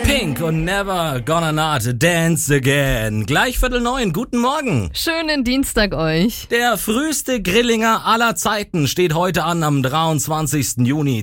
Pink und Never Gonna Not Dance Again. Gleich 8:45. Guten Morgen. Schönen Dienstag euch. Der früheste Grillinger aller Zeiten steht heute an am 23. Juni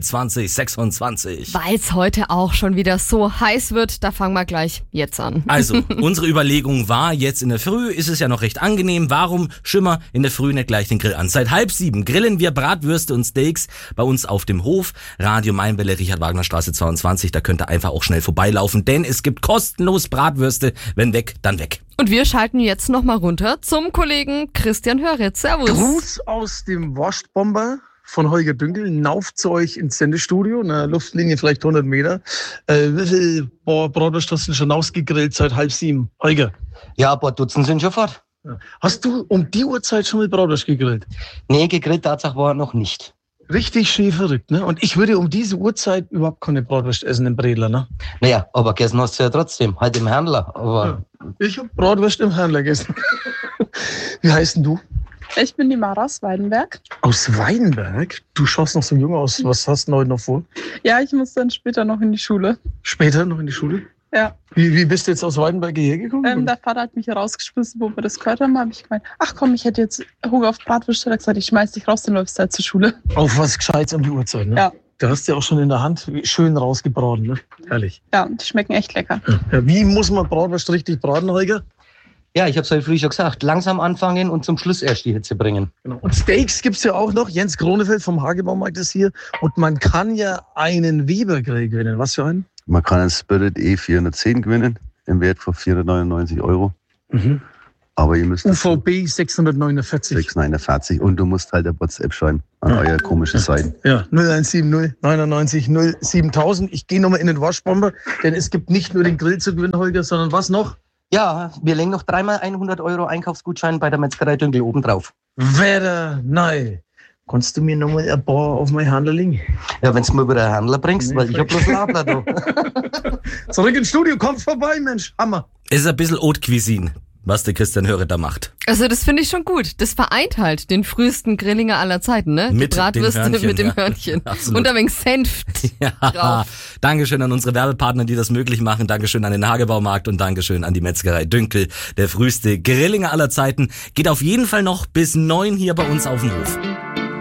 2026. Weil es heute auch schon wieder so heiß wird, da fangen wir gleich jetzt an. Also, unsere Überlegung war, jetzt in der Früh ist es ja noch recht angenehm. Warum schimmer in der Früh nicht gleich den Grill an? Seit 6:30 grillen wir Bratwürste und Steaks bei uns auf dem Hof. Radio Mainwelle, Richard-Wagner-Straße 22. Da könnt ihr einfach auch schnell vorbeilaufen, denn es gibt kostenlos Bratwürste. Wenn weg, dann weg. Und wir schalten jetzt nochmal runter zum Kollegen Christian Höritz. Servus. Gruß aus dem Wurstbomber von Holger Dünkel. Nauf zu euch ins Sendestudio, eine Luftlinie vielleicht 100 Meter. Wie viel Bratwurst hast du schon ausgegrillt seit 6:30? Holger? Ja, ein paar Dutzend sind schon fort. Hast du um die Uhrzeit schon mal Bratwurst gegrillt? Nee, gegrillt Tatsache war noch nicht. Richtig schön verrückt, ne? Und ich würde um diese Uhrzeit überhaupt keine Bratwurst essen im Bredler, ne? Naja, aber gegessen hast du ja trotzdem, halt im Händler. Aber Ich hab Bratwurst im Händler gegessen. Wie heißt denn du? Ich bin die Mara aus Weidenberg. Aus Weidenberg? Du schaust noch so jung aus. Was hast du denn heute noch vor? Ja, ich muss dann später noch in die Schule. Später noch in die Schule? Ja. Wie bist du jetzt aus Weidenberg hierher gekommen? Der Vater hat mich rausgeschmissen, wo wir das gehört haben. Habe ich gemeint, ach komm, ich hätte jetzt Hunger auf Bratwurst. Er hat gesagt, ich schmeiß dich raus, dann läufst du halt zur Schule. Auf was Gescheites um die Uhrzeit, ne? Ja. Da hast du ja auch schon in der Hand schön rausgebraten, ne? Herrlich. Ja, die schmecken echt lecker. Ja, wie muss man Bratwurst richtig braten, Holger? ja, ich hab's heute früh schon gesagt, langsam anfangen und zum Schluss erst die Hitze bringen. Genau. Und Steaks gibt's ja auch noch. Jens Kronefeld vom Hagebaumarkt ist hier. Und man kann ja einen Weber-Grill gewinnen. Was für einen? Man kann einen Spirit E410 gewinnen, im Wert von 499 €. Mhm. Aber ihr müsst UVB 649. 649 und du musst halt eine WhatsApp schreiben an euer komisches Seiten. Ja, 0170 99 07000. Ich gehe nochmal in den Waschbomber, denn es gibt nicht nur den Grill zu gewinnen, Holger, sondern was noch? Ja, wir legen noch 3-mal 100 € Einkaufsgutschein bei der Metzgerei Dünkel oben drauf. Werder, nein. Kannst du mir nochmal ein paar auf mein Handel legen? Ja, wenn's mir wieder einen Händler bringst, Nee, weil ich hab bloß Labler da. Zurück ins Studio, kommt vorbei, Mensch. Hammer. Es ist ein bisschen Haute Cuisine, was der Christian Höritz da macht. Also das finde ich schon gut. Das vereint halt den frühesten Grillinger aller Zeiten, ne? Mit die Bratwürste dem Hörnchen, mit dem ja. Hörnchen. Absolut. Und ein wenig Senf Ja, drauf. Dankeschön an unsere Werbepartner, die das möglich machen. Dankeschön an den Hagebaumarkt und Dankeschön an die Metzgerei Dünkel. Der früheste Grillinger aller Zeiten geht auf jeden Fall noch bis 9 hier bei uns auf dem Hof.